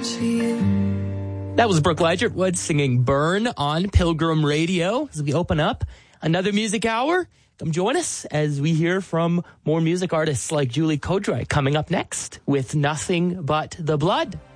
That was Brooke Ligertwood singing Burn on Pilgrim Radio. As we open up another music hour, come join us as we hear from more music artists like Julie Kodrai coming up next with Nothing But the Blood.